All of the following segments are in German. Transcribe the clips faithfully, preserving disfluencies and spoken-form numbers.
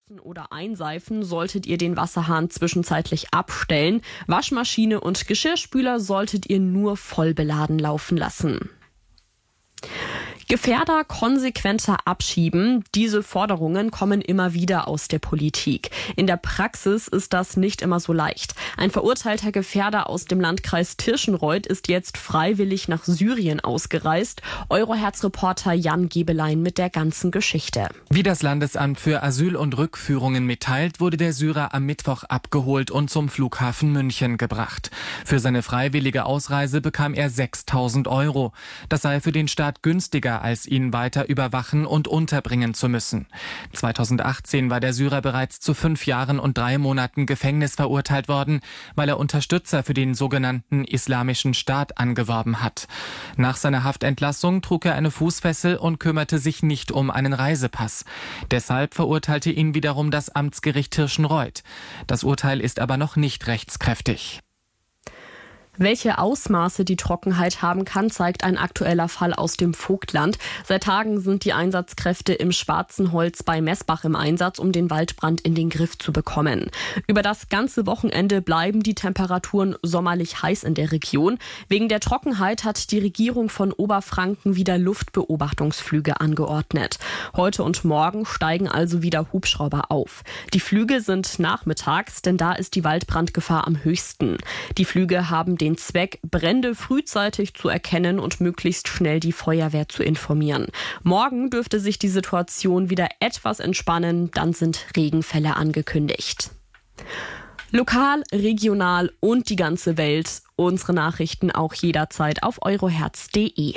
Putzen oder einseifen solltet ihr den Wasserhahn zwischenzeitlich abstellen. Waschmaschine und Geschirrspüler solltet ihr nur voll beladen laufen lassen. Gefährder konsequenter abschieben. Diese Forderungen kommen immer wieder aus der Politik. In der Praxis ist das nicht immer so leicht. Ein verurteilter Gefährder aus dem Landkreis Tirschenreuth ist jetzt freiwillig nach Syrien ausgereist. Euroherz-Reporter Jan Gebelein mit der ganzen Geschichte. Wie das Landesamt für Asyl und Rückführungen mitteilt, wurde der Syrer am Mittwoch abgeholt und zum Flughafen München gebracht. Für seine freiwillige Ausreise bekam er sechstausend Euro. Das sei für den Staat günstiger, als ihn weiter überwachen und unterbringen zu müssen. zweitausendachtzehn war der Syrer bereits zu fünf Jahren und drei Monaten Gefängnis verurteilt worden, weil er Unterstützer für den sogenannten Islamischen Staat angeworben hat. Nach seiner Haftentlassung trug er eine Fußfessel und kümmerte sich nicht um einen Reisepass. Deshalb verurteilte ihn wiederum das Amtsgericht Tirschenreuth. Das Urteil ist aber noch nicht rechtskräftig. Welche Ausmaße die Trockenheit haben kann, zeigt ein aktueller Fall aus dem Vogtland. Seit Tagen sind die Einsatzkräfte im Schwarzenholz bei Messbach im Einsatz, um den Waldbrand in den Griff zu bekommen. Über das ganze Wochenende bleiben die Temperaturen sommerlich heiß in der Region. Wegen der Trockenheit hat die Regierung von Oberfranken wieder Luftbeobachtungsflüge angeordnet. Heute und morgen steigen also wieder Hubschrauber auf. Die Flüge sind nachmittags, denn da ist die Waldbrandgefahr am höchsten. Die Flüge haben den den Zweck, Brände frühzeitig zu erkennen und möglichst schnell die Feuerwehr zu informieren. Morgen dürfte sich die Situation wieder etwas entspannen, dann sind Regenfälle angekündigt. Lokal, regional und die ganze Welt. Unsere Nachrichten auch jederzeit auf euroherz punkt de.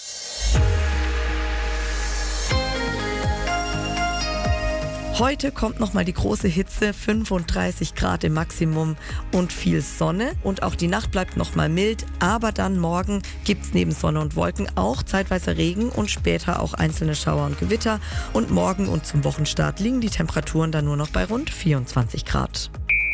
Heute kommt nochmal die große Hitze, fünfunddreißig Grad im Maximum und viel Sonne. Und auch die Nacht bleibt nochmal mild, aber dann morgen gibt's neben Sonne und Wolken auch zeitweise Regen und später auch einzelne Schauer und Gewitter. Und morgen und zum Wochenstart liegen die Temperaturen dann nur noch bei rund vierundzwanzig Grad.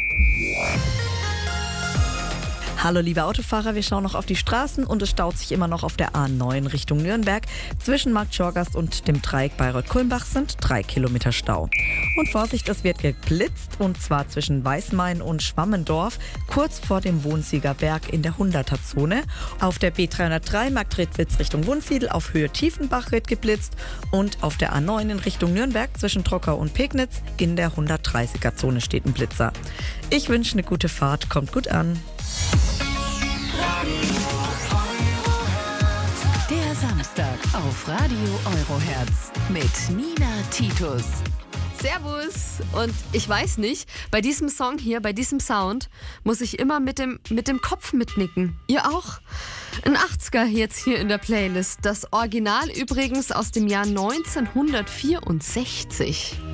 Hallo liebe Autofahrer, wir schauen noch auf die Straßen und es staut sich immer noch auf der A neun Richtung Nürnberg. Zwischen Markt Schorgast und dem Dreieck Bayreuth-Kulmbach sind drei Kilometer Stau. Und Vorsicht, es wird geblitzt und zwar zwischen Weißmain und Schwammendorf, kurz vor dem Wohnsieger Berg in der hunderter-Zone. Auf der B dreihundertdrei Marktredwitz Richtung Wunsiedel auf Höhe Tiefenbach wird geblitzt und auf der A neun in Richtung Nürnberg zwischen Trockau und Pegnitz in der hundertdreißiger-Zone steht ein Blitzer. Ich wünsche eine gute Fahrt, kommt gut an. Der Samstag auf Radio Euroherz mit Nina Titus. Servus! Und ich weiß nicht, bei diesem Song hier, bei diesem Sound, muss ich immer mit dem, mit dem Kopf mitnicken. Ihr auch? Ein achtziger jetzt hier in der Playlist. Das Original übrigens aus dem Jahr neunzehnhundertvierundsechzig.